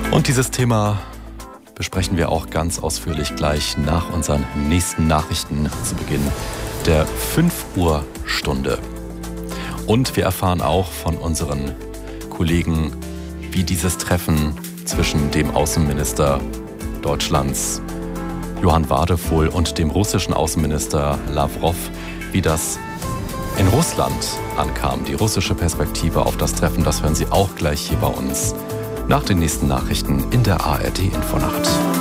Und dieses Thema besprechen wir auch ganz ausführlich gleich nach unseren nächsten Nachrichten zu Beginn der 5 Uhr Stunde. Und wir erfahren auch von unseren Kollegen, wie dieses Treffen zwischen dem Außenminister Deutschlands Johann Wadephul und dem russischen Außenminister Lawrow, wie das in Russland ankam. Die russische Perspektive auf das Treffen, das hören Sie auch gleich hier bei uns nach den nächsten Nachrichten in der ARD Infonacht.